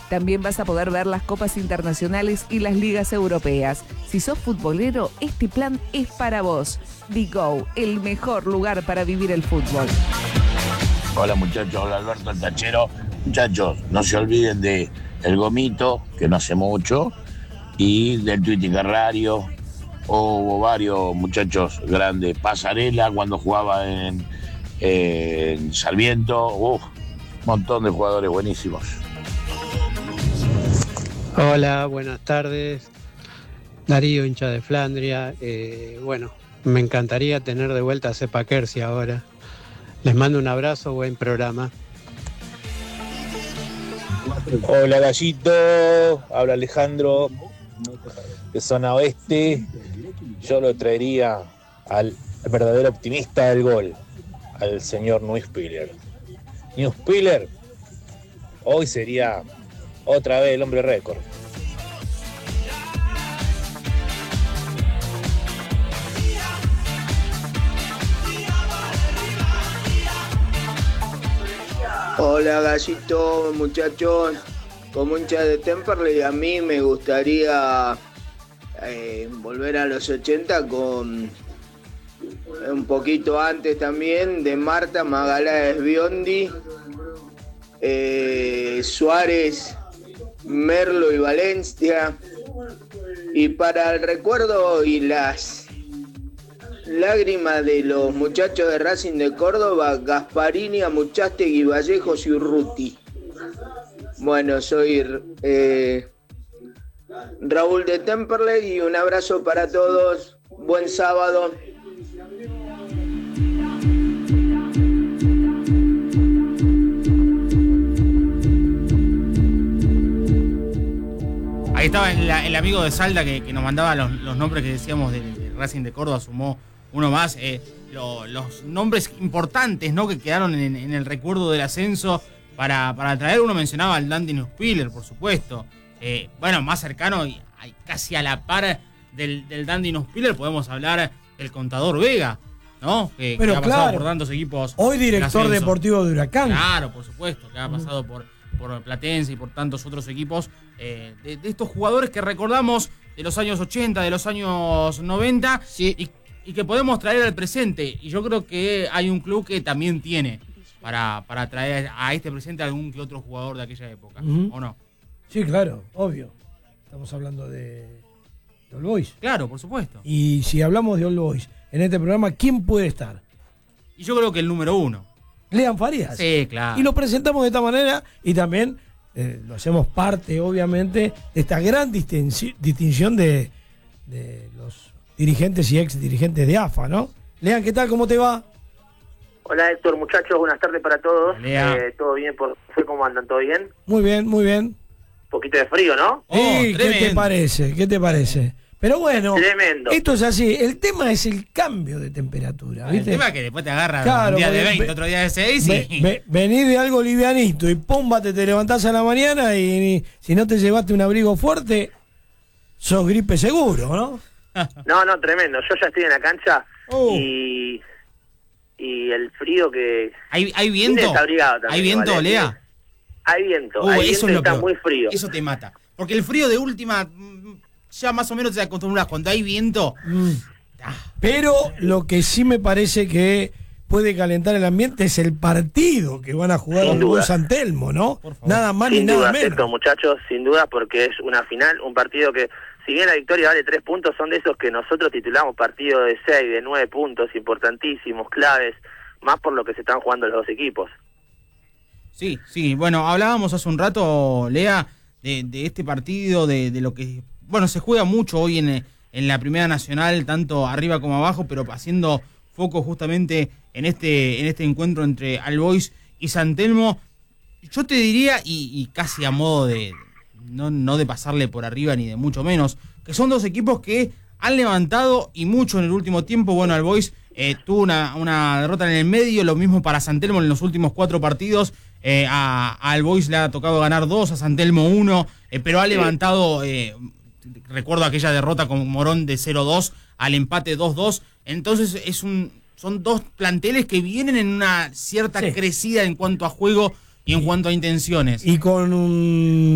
También vas a poder ver las copas internacionales y las ligas europeas. Si sos futbolero, este plan es para vos. Digo, el mejor lugar para vivir el fútbol. Hola muchachos, hola Alberto el Tachero. Muchachos, no se olviden de El Gomito, que no hace mucho, y del Twitty Carrario. Hubo varios muchachos grandes. Pasarela cuando jugaba en Sarmiento. Un montón de jugadores buenísimos. Hola, buenas tardes. Darío, hincha de Flandria. Bueno, me encantaría tener de vuelta a Sepa Kersi ahora. Les mando un abrazo, buen programa. Hola Gallito, habla Alejandro de Zona Oeste. Yo lo traería al verdadero optimista del gol, al señor Neuspiller. Neuspiller hoy sería otra vez el hombre récord. Hola Gallito, muchachos. Como hincha de Temperley, a mí me gustaría volver a los 80 con un poquito antes también de Marta, Magaláes, Biondi, Suárez, Merlo y Valencia. Y para el recuerdo y las lágrimas de los muchachos de Racing de Córdoba, Gasparini, Amuchastegui, Vallejos y Urruti. Bueno, soy Raúl de Temperley y un abrazo para todos. Buen sábado. Ahí estaba el amigo de Salda que nos mandaba los nombres que decíamos de Racing de Córdoba, sumó uno más. Los nombres importantes, ¿no?, que quedaron en el recuerdo del ascenso para traer. Uno mencionaba al Dandy Neuspiller, por supuesto. Bueno, más cercano y casi a la par del Dandy Neuspiller podemos hablar del Contador Vega, ¿no? Que ha pasado por tantos equipos. Hoy director deportivo de Huracán. Claro, por supuesto, que ha pasado por Platense y por tantos otros equipos. De estos jugadores que recordamos de los años 80, de los años 90, sí, y que podemos traer al presente. Y yo creo que hay un club que también tiene para traer a este presente a algún que otro jugador de aquella época, ¿o no? Sí, claro, obvio. Estamos hablando de All Boys. Claro, por supuesto. Y si hablamos de All Boys en este programa, ¿quién puede estar? Y yo creo que el número uno. Lean Farías. Sí, claro. Y lo presentamos de esta manera y también lo hacemos parte, obviamente, de esta gran distinción de los dirigentes y ex dirigentes de AFA, ¿no? Lean, ¿qué tal? ¿Cómo te va? Hola Héctor, muchachos, buenas tardes para todos. ¿Todo bien? ¿Cómo andan? ¿Todo bien? Muy bien, muy bien. Un poquito de frío, ¿no? Sí, ¿qué te parece? ¿Qué te parece? Pero bueno, tremendo. Esto es así. El tema es el cambio de temperatura, ¿viste? El tema es que después te agarra un día de 20, otro día de 6 y... Venís de algo livianito y pumba, te levantás a la mañana y si no te llevaste un abrigo fuerte, sos gripe seguro, ¿no? No, tremendo. Yo ya estoy en la cancha y el frío que... ¿Hay viento? Desabrigado también, ¿Hay viento, ¿vale? Lea? Hay viento. Eso es lo está peor. muy frío. Eso te mata. Porque el frío de última, ya más o menos te acostumbras. Cuando hay viento... Pero lo que sí me parece que puede calentar el ambiente es el partido que van a jugar con San Telmo, ¿no? Nada más ni nada menos. Cierto, muchachos, sin duda, porque es una final, un partido que, si bien la victoria vale 3 puntos, son de esos que nosotros titulamos partido de 6, de 9 puntos, importantísimos, claves, más por lo que se están jugando los dos equipos. Sí, bueno, hablábamos hace un rato, Lea, de este partido, de lo que, bueno, se juega mucho hoy en la Primera Nacional, tanto arriba como abajo, pero haciendo foco justamente en este encuentro entre All Boys y San Telmo. Yo te diría, y casi a modo de, no de pasarle por arriba ni de mucho menos, que son dos equipos que han levantado y mucho en el último tiempo. Bueno, All Boys tuvo una derrota en el medio, lo mismo para San Telmo en los últimos 4 partidos. A All Boys le ha tocado ganar 2, a San Telmo 1, pero ha levantado, recuerdo aquella derrota con Morón de 0-2 al empate 2-2. Entonces son dos planteles que vienen en una cierta crecida en cuanto a juego y en cuanto a intenciones. Y con un